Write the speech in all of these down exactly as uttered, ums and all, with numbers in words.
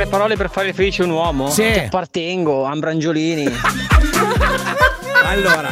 tre parole per fare felice un uomo? Sì. Ti appartengo, Ambrangiolini. Allora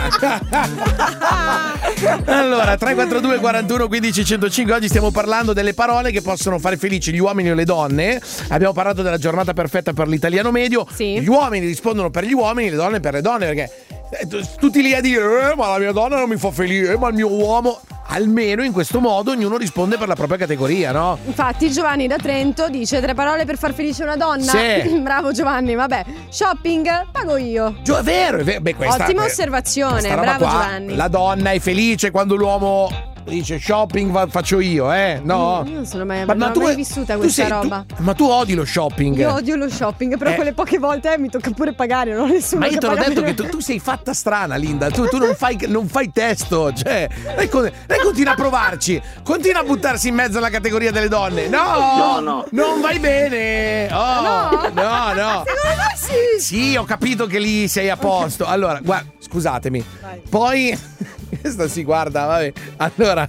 Allora tre quattro due quarantuno quindici centocinque. Oggi stiamo parlando delle parole che possono fare felici gli uomini o le donne. Abbiamo parlato della giornata perfetta per l'italiano medio. Sì. Gli uomini rispondono per gli uomini, le donne per le donne. Perché tutti lì a dire eh, ma la mia donna non mi fa felice, eh, ma il mio uomo. Almeno in questo modo ognuno risponde per la propria categoria, no? Infatti Giovanni da Trento dice tre parole per far felice una donna. Sì. Bravo Giovanni, vabbè. Shopping, pago io. Gio- è vero, è vero. Beh, questa, Ottima que- osservazione, questa roba bravo qua, Giovanni. La donna è felice quando l'uomo dice shopping va- faccio io, eh? No? Io non sono mai, Ma- non ma ho tu mai è- vissuta tu questa sei- roba. tu- ma tu odi lo shopping. Io odio lo shopping, però Eh. quelle poche volte eh, mi tocca pure pagare, non ho nessuno Ma io che te l'ho paga detto per che me. tu, tu sei fatta strana, Linda. Tu, tu non, fai, non fai testo. Cioè, lei, con- lei continua a provarci. Continua a buttarsi in mezzo alla categoria delle donne. No, No, no. non vai bene. Oh, No? no, no. Secondo me sì. Sì, ho capito che lì sei a posto. Allora, guarda, scusatemi. Vai. Poi, questa si guarda, vabbè. Allora,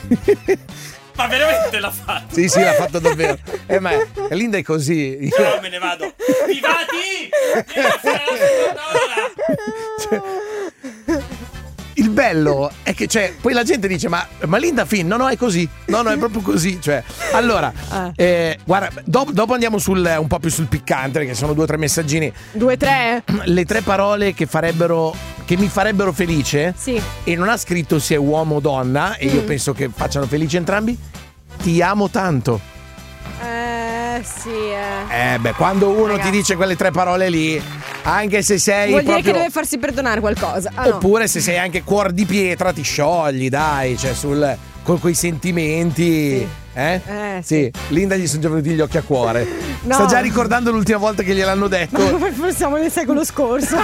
Ma veramente l'ha fatto? sì, sì, l'ha fatto davvero. Eh, ma Linda è così. Io- No, me ne vado. Vivati! Devo fare la seconda ora. Il bello è che, cioè, poi la gente dice: Ma, ma Linda Finn, no, no, è così. No, no, è proprio così. Cioè, allora, Ah. eh, guarda, do- dopo andiamo sul, un po' più sul piccante, perché sono due o tre messaggini. Due, tre? Le tre parole che farebbero, che mi farebbero felice. Sì. E non ha scritto se è uomo o donna, e io Mm. penso che facciano felici entrambi. Ti amo tanto. Eh, sì, eh. Eh, beh, quando uno Ragazzi. ti dice quelle tre parole lì, anche se sei Vuol dire proprio. che deve farsi perdonare qualcosa. Ah, no. Oppure se sei anche cuor di pietra ti sciogli, dai, cioè sul con quei sentimenti. Sì. Eh? Eh, sì. Linda gli sono già venuti gli occhi a cuore. No. Sta già ricordando l'ultima volta che gliel'hanno detto. Ma siamo nel secolo scorso.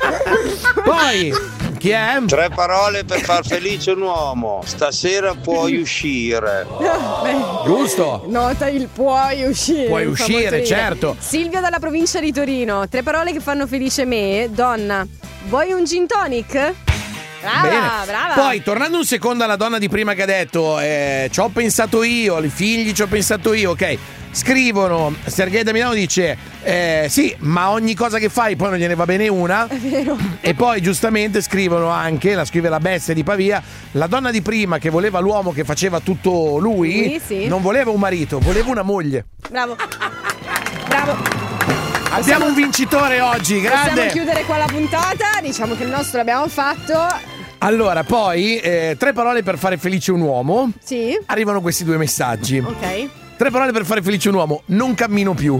Poi, chi è? Tre parole per far felice un uomo. Stasera puoi uscire. Beh, Giusto. nota il puoi uscire. Puoi mi fa uscire, molto ridere. certo. Silvia dalla provincia di Torino. Tre parole che fanno felice me. Donna, vuoi un gin tonic? Brava, Bene. brava. Poi, tornando un secondo alla donna di prima che ha detto eh, ci ho pensato io, ai figli ci ho pensato io, ok. Scrivono, Sergei da Milano dice eh, sì, ma ogni cosa che fai poi non gliene va bene una. È vero. E poi giustamente scrivono anche, la scrive la bestia di Pavia, la donna di prima che voleva l'uomo che faceva tutto lui, Lui, sì. non voleva un marito, voleva una moglie. Bravo. Bravo. Abbiamo un vincitore oggi, Possiamo grande. chiudere qua la puntata. Diciamo che il nostro l'abbiamo fatto. Allora, poi eh, tre parole per fare felice un uomo. Sì. Arrivano questi due messaggi. Ok. Tre parole per fare felice un uomo. Non cammino più.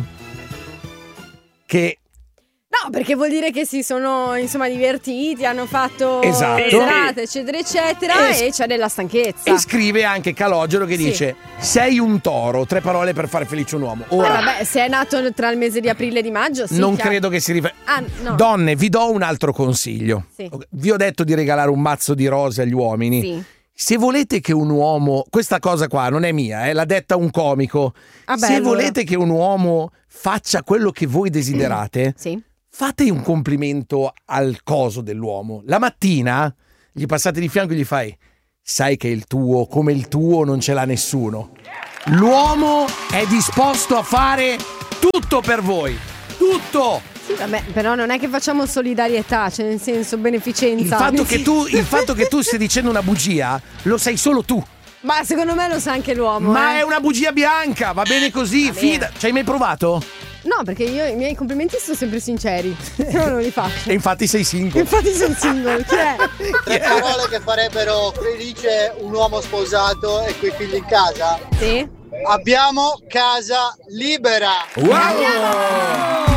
Che No, perché vuol dire che si sono insomma divertiti, hanno fatto Esatto. serate, eccetera, eccetera, E- e c'è della stanchezza. E scrive anche Calogero che Sì. dice sei un toro. Tre parole per fare felice un uomo. Eh, Ora, vabbè, se è nato tra il mese di aprile e di maggio, sì. non chiaro. credo che si riferisca. Ah, no. Donne, vi do un altro consiglio. Sì. Vi ho detto di regalare un mazzo di rose agli uomini. Sì. Se volete che un uomo, questa cosa qua non è mia, eh, l'ha detta un comico. Ah, beh, Se allora. volete che un uomo faccia quello che voi desiderate, Sì. fate un complimento al coso dell'uomo. La mattina gli passate di fianco e gli fai: sai che il tuo, come il tuo, non ce l'ha nessuno. L'uomo è disposto a fare tutto per voi. Tutto! Sì, vabbè, però non è che facciamo solidarietà, cioè nel senso beneficenza. Il fatto, che tu, il fatto che tu stai dicendo una bugia lo sai solo tu. Ma secondo me lo sa anche l'uomo. Ma eh. è una bugia bianca, va bene così, Va bene. fida. Ci hai mai provato? No, perché io i miei complimenti sono sempre sinceri. Io non li faccio. E infatti sei single. Infatti sono single. Chi è? Tre parole che farebbero felice un uomo sposato e coi figli in casa. Sì. Abbiamo casa libera. Wow!